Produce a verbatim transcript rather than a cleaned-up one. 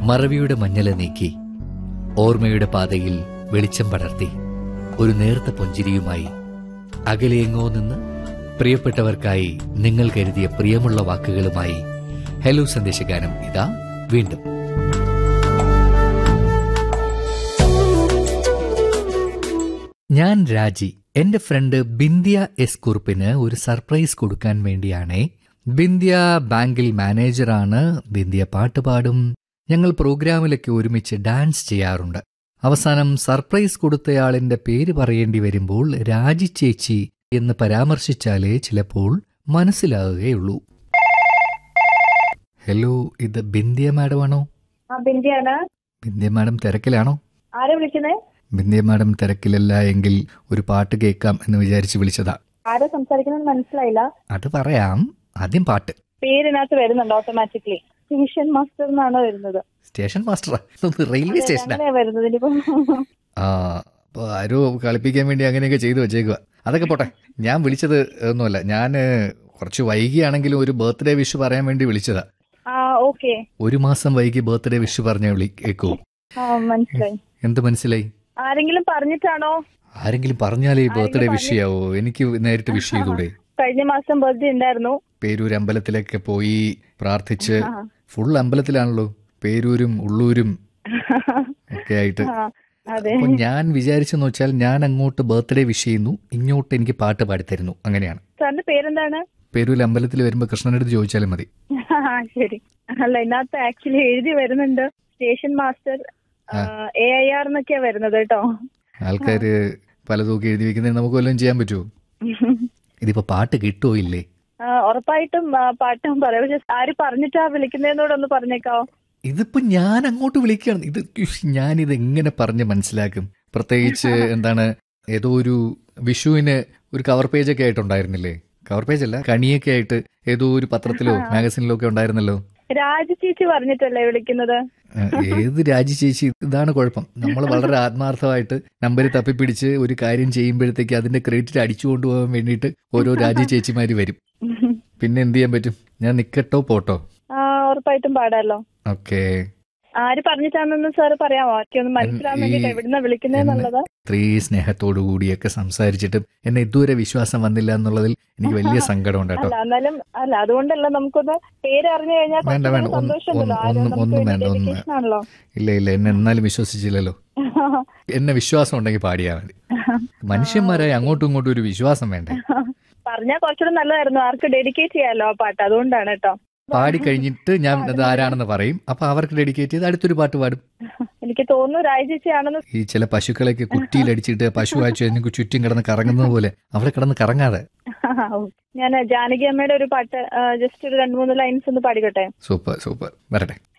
മറവിയുടെ മഞ്ഞല നീക്കി ഓർമ്മയുടെ പാതയിൽ വെളിച്ചം പടർത്തി ഒരു നേർത്ത പുഞ്ചിരിയുമായി അകലെയെങ്ങോ നിന്ന് പ്രിയപ്പെട്ടവർക്കായി നിങ്ങൾ കരുതിയ പ്രിയമുള്ള വാക്കുകളുമായി ഹലോ സന്ദേശഗാനം ഇതാ വീണ്ടും. ഞാൻ രാജി. എന്റെ ഫ്രണ്ട് ബിന്ധ്യ എസ് കുറുപ്പിന് ഒരു സർപ്രൈസ് കൊടുക്കാൻ വേണ്ടിയാണേ. ബിന്ധ്യ ബാങ്കിൽ മാനേജറാണ്. ബിന്ധ്യ പാട്ടുപാടും. ഞങ്ങൾ പ്രോഗ്രാമിലൊക്കെ ഒരുമിച്ച് ഡാൻസ് ചെയ്യാറുണ്ട്. അവസാനം സർപ്രൈസ് കൊടുത്തയാളിന്റെ പേര് പറയേണ്ടി വരുമ്പോൾ രാജി ചേച്ചി എന്ന് പരാമർശിച്ചാലേ ചിലപ്പോൾ മനസ്സിലാകുകയുള്ളൂ. ഹലോ, ഇത് ബിന്ധ്യ മാഡമാണോ? ബിന്ധ്യ മാഡം തിരക്കിലാണോ? ആരാ വിളിക്കുന്നേ? ബിന്ധ്യ മാഡം തിരക്കിലല്ല എങ്കിൽ ഒരു പാട്ട് കേൾക്കാം എന്ന് വിചാരിച്ച് വിളിച്ചതാ. ആരാ സംസാരിക്കുന്നത് മനസ്സിലായില്ല. അത് പറയാം, ആദ്യം പാട്ട്. പേരിനകത്ത് വരുന്നുണ്ട് ഓട്ടോമാറ്റിക്കലി. സ്റ്റേഷൻ മാസ്റ്റർ എന്നാണോ വരുന്നത്? സ്റ്റേഷൻ മാസ്റ്ററാ? റെയിൽവേ സ്റ്റേഷനാ വരുന്നത്. ആ, അപ്പൊ ആരോ കളിപ്പിക്കാൻ വേണ്ടി അങ്ങനെയൊക്കെ ചെയ്തു വെച്ചേക്കുക. അതൊക്കെ പോട്ടെ. ഞാൻ വിളിച്ചത് ഒന്നുമല്ല. ഞാൻ കുറച്ച് വൈകിയാണെങ്കിലും ഒരു ബർത്ത്ഡേ വിഷ് പറയാൻ വേണ്ടി വിളിച്ചതാ. ഒരു മാസം വൈകി ബർത്ത്ഡേ വിഷ് പറഞ്ഞ വിളി കേക്കോ? മനസ്സിലായി. എന്ത് മനസ്സിലായി? ആരെങ്കിലും പറഞ്ഞിട്ടാണോ? ആരെങ്കിലും പറഞ്ഞാലേ ബർത്ത്ഡേ വിഷ് ചെയ്യാവോ? എനിക്ക് നേരിട്ട് വിഷ് ചെയ്തൂടെ? കഴിഞ്ഞ മാസം ബർത്ത്ഡേ ഉണ്ടായിരുന്നു. പേരൂർ അമ്പലത്തിലൊക്കെ പോയി പ്രാർത്ഥിച്ച്, ഫുൾ അമ്പലത്തിലാണല്ലോ, പേരൂരും ഉള്ളൂരും ഒക്കെ ആയിട്ട്. അപ്പൊ ഞാൻ വിചാരിച്ചെന്ന് വെച്ചാൽ ഞാൻ അങ്ങോട്ട് ബർത്ത്ഡേ വിഷ് ചെയ്യുന്നു, ഇങ്ങോട്ട് എനിക്ക് പാട്ട് പാടിത്തരുന്നു. അങ്ങനെയാണ്. സാറിന്റെ പേരെന്താണ്? പേരൂർ അമ്പലത്തിൽ വരുമ്പോ കൃഷ്ണനടുത്ത് ചോദിച്ചാലും മതി. ശരി. അല്ല, ഇതിനകത്ത് ആക്ച്വലി എഴുതി വരുന്നുണ്ട് station master A I R എന്നൊക്കെയാ വരുന്നത് കേട്ടോ. ആൾക്കാര് പലതൊക്കെ എഴുതി വെക്കുന്നതിന് നമുക്ക് വല്ലതും ചെയ്യാൻ പറ്റുമോ? ഇതിപ്പോ പാട്ട് കിട്ടുമോ ഇല്ലേ? ഉറപ്പായിട്ടും പാട്ടും പറയാം. പക്ഷെ ആര് പറഞ്ഞിട്ടാ വിളിക്കുന്നതിനോടൊന്ന് പറഞ്ഞേക്കാവോ? ഇതിപ്പോ ഞാൻ അങ്ങോട്ട് വിളിക്കുകയാണ്. ഇത് ഞാനിത് എങ്ങനെ പറഞ്ഞ് മനസ്സിലാക്കും? പ്രത്യേകിച്ച് എന്താണ്, ഏതോ ഒരു വിഷുവിന് ഒരു കവർ പേജൊക്കെ ആയിട്ടുണ്ടായിരുന്നില്ലേ? കവർ പേജ് അല്ല, കണിയൊക്കെ ആയിട്ട് ഏതോ ഒരു പത്രത്തിലോ മാഗസിനിലോ ഒക്കെ ഉണ്ടായിരുന്നല്ലോ. രാജി ചേച്ചി പറഞ്ഞിട്ടല്ലേ വിളിക്കുന്നത്? ഏത് രാജി ചേച്ചി? ഇതാണ് കുഴപ്പം. നമ്മൾ വളരെ ആത്മാർത്ഥമായിട്ട് നമ്പർ തപ്പിപ്പിടിച്ച് ഒരു കാര്യം ചെയ്യുമ്പോഴത്തേക്ക് അതിന്റെ ക്രെഡിറ്റ് അടിച്ചു കൊണ്ടുപോകാൻ വേണ്ടിയിട്ട് ഓരോ രാജി ചേച്ചിമാര് വരും. പിന്നെ എന്ത് ചെയ്യാൻ പറ്റും? ഞാൻ നിക്കട്ടോ പോട്ടോ? ഉറപ്പായിട്ടും പാടാലോ. ഓക്കെ. ആര് പറഞ്ഞിട്ടാണെന്ന് സാറ് പറയാമോ? ഒന്ന് മനസ്സിലാൻ വേണ്ടിട്ട് എവിടുന്ന വിളിക്കുന്നതെന്നുള്ളത്. ഇത്രയും സ്നേഹത്തോടു കൂടിയൊക്കെ സംസാരിച്ചിട്ടും എന്നെ ഇതുവരെ വിശ്വാസം വന്നില്ല എന്നുള്ളതിൽ എനിക്ക് വലിയ സങ്കടമുണ്ട് കേട്ടോ. എന്നാലും അല്ല, അതുകൊണ്ടല്ല, നമുക്കൊന്ന് പേര് അറിഞ്ഞു കഴിഞ്ഞാൽ വേണ്ട വേണ്ട ഒന്നും ഒന്നും വേണ്ട ഒന്നും ഇല്ല ഇല്ല എന്നെ എന്നാലും വിശ്വസിച്ചില്ലല്ലോ. എന്നെ വിശ്വാസം ഉണ്ടെങ്കിൽ പാടിയാ മതി. മനുഷ്യന്മാരായി അങ്ങോട്ടും ഇങ്ങോട്ടും ഒരു വിശ്വാസം വേണ്ടേ? പറഞ്ഞാൽ കുറച്ചുകൂടെ നല്ലതായിരുന്നു. ആർക്ക് ഡെഡിക്കേറ്റ് ചെയ്യാലോ ആ പാട്ട്, അതുകൊണ്ടാണ് കേട്ടോ. പാടി കഴിഞ്ഞിട്ട് ഞാൻ അത് ആരാണെന്ന് പറയും. അപ്പൊ അവർക്ക് ഡെഡിക്കേറ്റ് ചെയ്ത് അടുത്തൊരു പാട്ട് പാടും. എനിക്ക് തോന്നുന്നു രാജേച്ചിയാണെന്ന്. ഈ ചില പശുക്കളൊക്കെ കുറ്റിയിലടിച്ചിട്ട് പശു വായിച്ചു ചുറ്റും കിടന്ന് കറങ്ങുന്നത് പോലെ അവിടെ കിടന്ന് കറങ്ങാതെ. ഞാൻ ജാനകി അമ്മയുടെ ഒരു പാട്ട് ജസ്റ്റ് ഒരു രണ്ടു മൂന്ന് ലൈൻസ് ഒന്ന് പാടിക്കട്ടെ? സൂപ്പർ സൂപ്പർ, വരട്ടെ.